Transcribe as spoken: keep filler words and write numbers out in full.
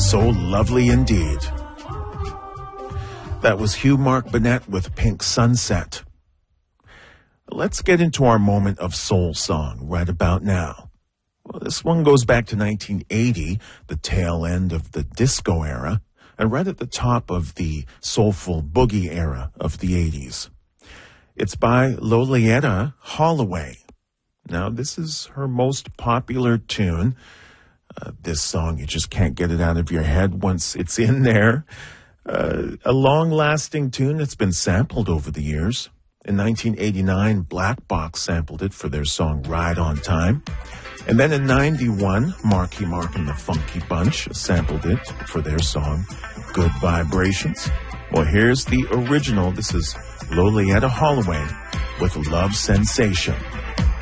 So lovely indeed. That was Hugh Mark Burnett with Pink Sunset. Let's get into our moment of soul song right about now. Well, this one goes back to nineteen eighty, the tail end of the disco era, and right at the top of the soulful boogie era of the eighties. It's by Loleatta Holloway. Now, this is her most popular tune. Uh, this song, you just can't get it out of your head once it's in there. Uh, a long-lasting tune that's been sampled over the years. In nineteen eighty-nine, Black Box sampled it for their song Ride on Time. And then in ninety-one, Marky Mark and the Funky Bunch sampled it for their song Good Vibrations. Well, here's the original. This is Loleatta Holloway with Love Sensation.